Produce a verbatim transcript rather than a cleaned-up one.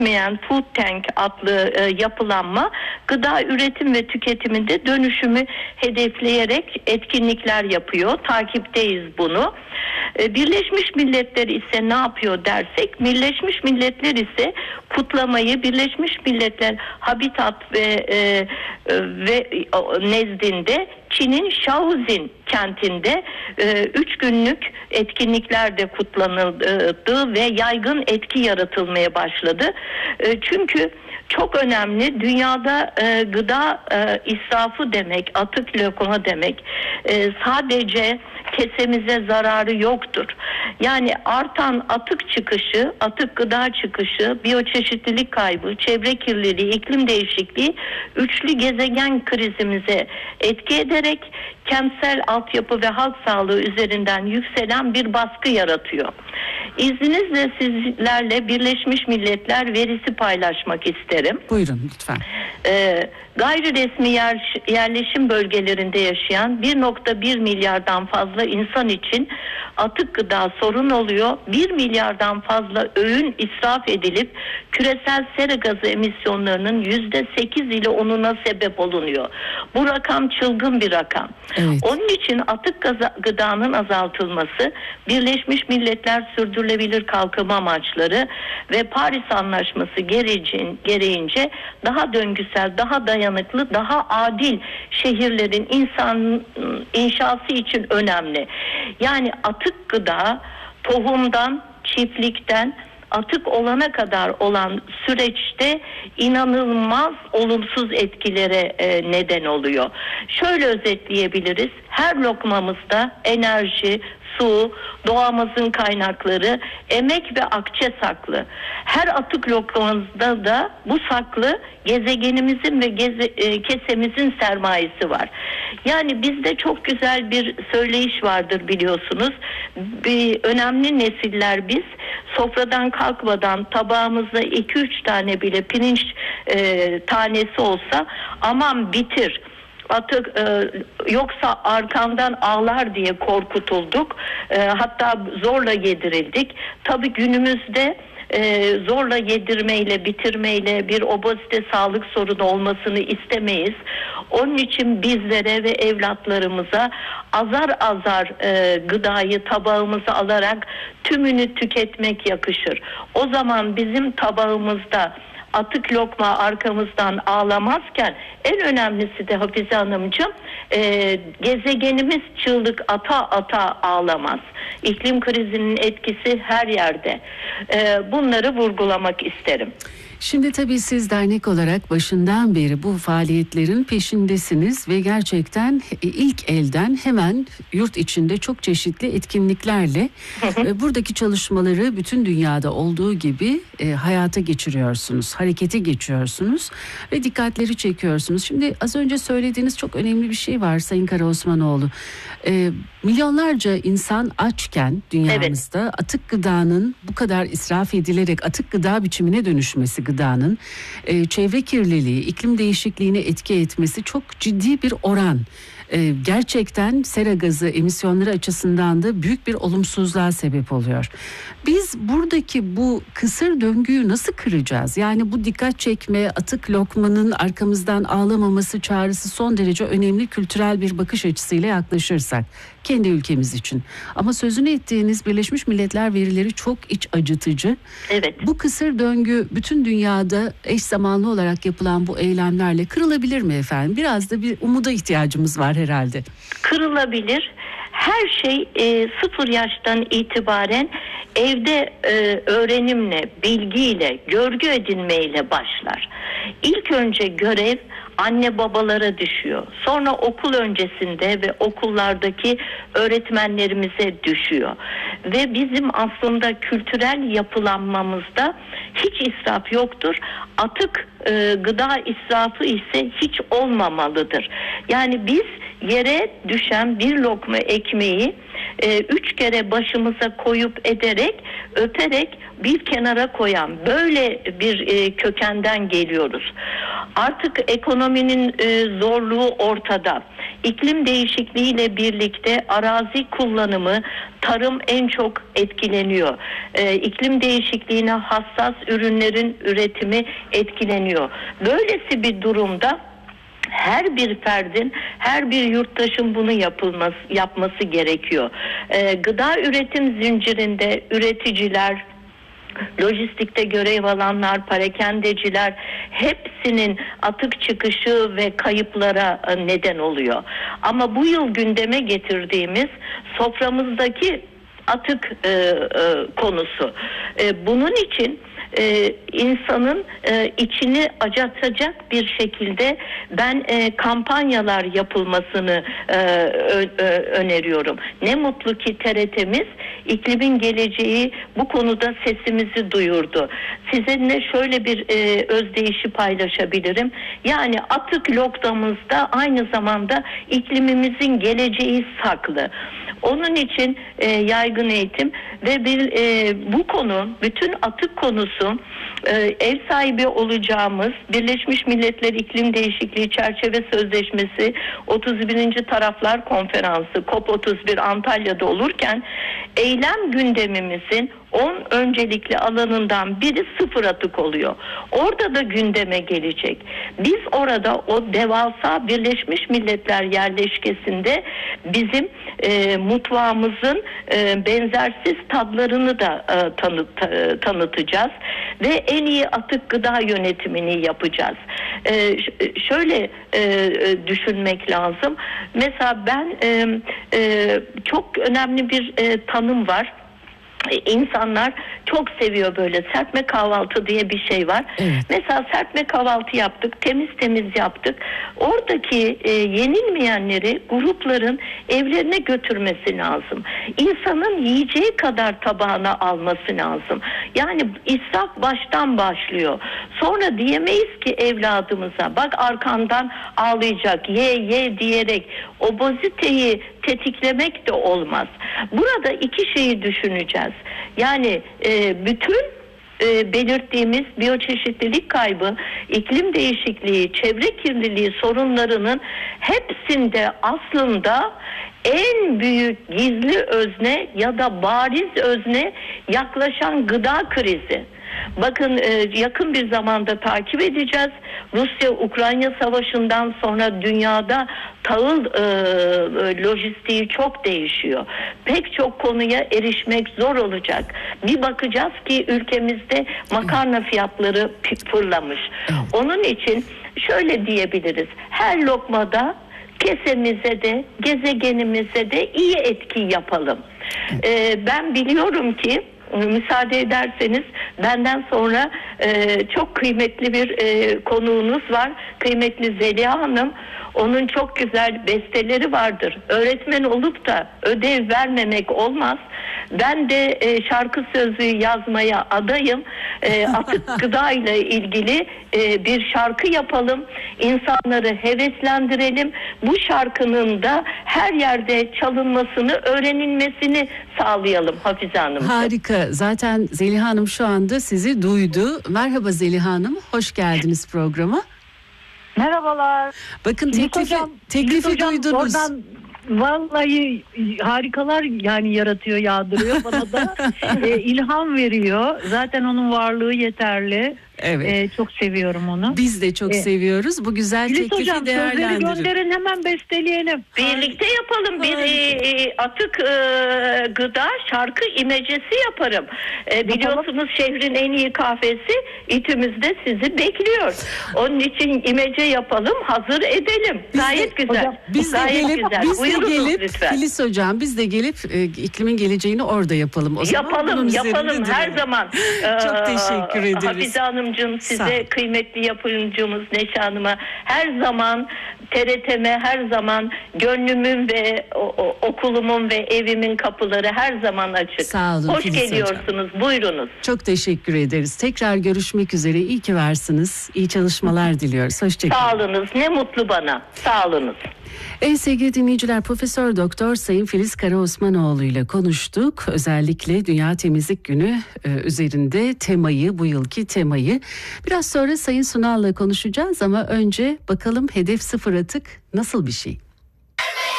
Food Tank adlı e, yapılanma gıda üretim ve tüketiminde dönüşümü hedefleyerek etkinlikler yapıyor. Takipteyiz bunu. E, Birleşmiş Milletler ise ne yapıyor dersek, Birleşmiş Milletler ise kutlamayı Birleşmiş Milletler Habitat ve e, ve nezdinde Çin'in Shaoxing kentinde e, üç günlük etkinliklerde kutlanıldı ve yaygın etki yaratılmaya başladı. E, çünkü çok önemli. Dünyada e, gıda e, israfı demek, atık lokma demek. E, sadece kesemize zararı yoktur. Yani artan atık çıkışı, atık gıda çıkışı, biyoçeşitlilik kaybı, çevre kirliliği, iklim değişikliği üçlü gezegen krizimize etki ederek kentsel altyapı ve halk sağlığı üzerinden yükselen bir baskı yaratıyor. İzninizle sizlerle Birleşmiş Milletler verisi paylaşmak isterim. Buyurun lütfen. Ee, gayri resmi yer, yerleşim bölgelerinde yaşayan bir nokta bir milyardan fazla insan için atık gıda sorun oluyor. bir milyardan fazla öğün israf edilip küresel sera gazı emisyonlarının yüzde sekiz ile onuna sebep olunuyor. Bu rakam çılgın bir rakam. Evet. Onun için atık gaza, gıdanın azaltılması, Birleşmiş Milletler Sürdürülebilir Kalkınma Amaçları ve Paris Anlaşması gereğin, gereğince daha döngüsel, daha dayanıklı, daha adil şehirlerin insan inşası için önemli. Yani atık gıda tohumdan, çiftlikten atık olana kadar olan süreçte inanılmaz olumsuz etkilere e, neden oluyor. Şöyle özetleyebiliriz. Her lokmamızda enerji, su, doğamızın kaynakları, emek ve akçe saklı. Her atık lokmamızda da bu saklı gezegenimizin ve geze, e, kesemizin sermayesi var. Yani bizde çok güzel bir söyleyiş vardır biliyorsunuz. Bir, önemli nesiller biz sofradan kalkmadan tabağımızda iki üç tane bile pirinç e, tanesi olsa aman bitir. Atık e, yoksa arkamdan ağlar diye korkutulduk. E, hatta zorla yedirildik. Tabii günümüzde e, zorla yedirmeyle, bitirmeyle bir obezite sağlık sorunu olmasını istemeyiz. Onun için bizlere ve evlatlarımıza azar azar e, gıdayı tabağımıza alarak tümünü tüketmek yakışır. O zaman bizim tabağımızda atık lokma arkamızdan ağlamazken en önemlisi de Hafize Hanımcığım e, gezegenimiz çığlık ata ata ağlamaz. İklim krizinin etkisi her yerde. E, bunları vurgulamak isterim. Şimdi tabii siz dernek olarak başından beri bu faaliyetlerin peşindesiniz ve gerçekten ilk elden hemen yurt içinde çok çeşitli etkinliklerle buradaki çalışmaları bütün dünyada olduğu gibi e, hayata geçiriyorsunuz, harekete geçiyorsunuz ve dikkatleri çekiyorsunuz. Şimdi az önce söylediğiniz çok önemli bir şey var Sayın Karaosmanoğlu. E, milyonlarca insan açken dünyamızda evet. atık gıdanın bu kadar israf edilerek atık gıda biçimine dönüşmesi, gıdanın e, çevre kirliliği, iklim değişikliğine etki etmesi çok ciddi bir oran. E, gerçekten sera gazı emisyonları açısından da büyük bir olumsuzluğa sebep oluyor. Biz buradaki bu kısır döngüyü nasıl kıracağız? Yani bu dikkat çekme, atık lokmanın arkamızdan ağlamaması çağrısı son derece önemli kültürel bir bakış açısıyla yaklaşırsak kendi ülkemiz için. Ama sözünü ettiğiniz Birleşmiş Milletler verileri çok iç acıtıcı. Evet. Bu kısır döngü bütün dünyada eş zamanlı olarak yapılan bu eylemlerle kırılabilir mi efendim? Biraz da bir umuda ihtiyacımız var herhalde. Kırılabilir. Her şey e, sıfır yaştan itibaren evde e, öğrenimle, bilgiyle, görgü edinmeyle başlar. İlk önce görev anne babalara düşüyor. Sonra okul öncesinde ve okullardaki öğretmenlerimize düşüyor. Ve bizim aslında kültürel yapılanmamızda hiç israf yoktur. Atık e, gıda israfı ise hiç olmamalıdır. Yani biz yere düşen bir lokma ekmeği e, üç kere başımıza koyup ederek, öperek bir kenara koyan böyle bir e, kökenden geliyoruz. Artık ekonominin e, zorluğu ortada. İklim değişikliğiyle birlikte arazi kullanımı, tarım en çok etkileniyor. E, iklim değişikliğine hassas ürünlerin üretimi etkileniyor. Böylesi bir durumda her bir ferdin, her bir yurttaşın bunu yapılması, yapması gerekiyor. E, gıda üretim zincirinde üreticiler, lojistikte görev alanlar, parakendeciler hepsinin atık çıkışı ve kayıplara neden oluyor. Ama bu yıl gündeme getirdiğimiz soframızdaki atık e, e, konusu. E, bunun için Ee, insanın e, içini acıtacak bir şekilde ben e, kampanyalar yapılmasını e, ö, ö, öneriyorum. Ne mutlu ki T R T'miz iklimin geleceği bu konuda sesimizi duyurdu. Sizinle şöyle bir e, özdeyişi paylaşabilirim. Yani atık noktamızda aynı zamanda iklimimizin geleceği saklı. Onun için e, yaygın eğitim ve bir e, bu konu, bütün atık konusu e, ev sahibi olacağımız Birleşmiş Milletler İklim Değişikliği Çerçeve Sözleşmesi otuz birinci Taraflar Konferansı COP otuz bir Antalya'da olurken eylem gündemimizin on öncelikli alanından biri sıfır atık oluyor. Orada da gündeme gelecek. Biz orada o devasa Birleşmiş Milletler yerleşkesinde bizim e, mutfağımızın e, benzersiz tadlarını da e, tanıt, e, tanıtacağız ve en iyi atık gıda yönetimini yapacağız. E, ş- şöyle e, düşünmek lazım. Mesela ben e, e, çok önemli bir e, tanım var. İnsanlar çok seviyor böyle serpme kahvaltı diye bir şey var. Evet. Mesela serpme kahvaltı yaptık, temiz temiz yaptık. Oradaki e, yenilmeyenleri grupların evlerine götürmesi lazım. İnsanın yiyeceği kadar tabağına alması lazım. Yani israf baştan başlıyor. Sonra diyemeyiz ki evladımıza bak arkandan ağlayacak, ye ye diyerek obeziteyi tetiklemek de olmaz. Burada iki şeyi düşüneceğiz. Yani e, bütün e, belirttiğimiz biyoçeşitlilik kaybı, iklim değişikliği, çevre kirliliği sorunlarının hepsinde aslında en büyük gizli özne ya da bariz özne yaklaşan gıda krizi. Bakın yakın bir zamanda takip edeceğiz. Rusya-Ukrayna savaşından sonra dünyada tahıl e, lojistiği çok değişiyor. Pek çok konuya erişmek zor olacak. Bir bakacağız ki ülkemizde makarna fiyatları fırlamış. Onun için şöyle diyebiliriz. Her lokmada kesemize de gezegenimize de iyi etki yapalım. E, ben biliyorum ki müsaade ederseniz benden sonra e, çok kıymetli bir e, konuğunuz var. Kıymetli Zeliha Hanım. Onun çok güzel besteleri vardır. Öğretmen olup da ödev vermemek olmaz. Ben de e, şarkı sözü yazmaya adayım. E, atık gıda ile ilgili e, bir şarkı yapalım. İnsanları heveslendirelim. Bu şarkının da her yerde çalınmasını, öğrenilmesini sağlayalım Hafize Hanım. Harika. Zaten Zeliha Hanım şu anda sizi duydu. Merhaba Zeliha Hanım. Hoş geldiniz programa. Merhabalar. Bakın teklifi, hocam, teklifi hocam, duydunuz. Oradan vallahi harikalar yani yaratıyor, yağdırıyor bana da e, ilham veriyor. Zaten onun varlığı yeterli. Evet. E, çok seviyorum onu. Biz de çok e, seviyoruz. Bu güzel Filiz teklifi hocam, değerlendirin. sözleri gönderin, hemen besteleyelim. Birlikte yapalım. Bir e, atık e, gıda şarkı imecesi yaparım. E, biliyorsunuz şehrin en iyi kahvesi İTÜ'müzde sizi bekliyor. Onun için imece yapalım, hazır edelim. Biz Gayet de, güzel. Hocam, biz Gayet de gelip, güzel. biz de Buyurunuz gelip lütfen. Filiz hocam biz de gelip e, iklimin geleceğini orada yapalım. O zaman Yapalım, yapalım her duralım. zaman. Çok teşekkür ederiz. Hafize Hanımcığım, size kıymetli yapımcımız Neşe Hanım'a her zaman, T R T'me her zaman, gönlümün ve o, o, okulumun ve evimin kapıları her zaman açık. Sağ olun Hoş Filiz geliyorsunuz. hocam. Buyurunuz. Çok teşekkür ederiz. Tekrar görüşmek üzere. İyi ki varsınız. İyi çalışmalar diliyoruz. Hoşçakalın. Sağ olunuz. Ne mutlu bana. Sağ olunuz. Evet sevgili dinleyiciler, Profesör Doktor Sayın Filiz Karaosmanoğlu ile konuştuk. Özellikle Dünya Temizlik Günü e, üzerinde temayı, bu yılki temayı önemli. Biraz sonra Sayın Sunal'la konuşacağız ama önce bakalım hedef sıfır atık nasıl bir şey?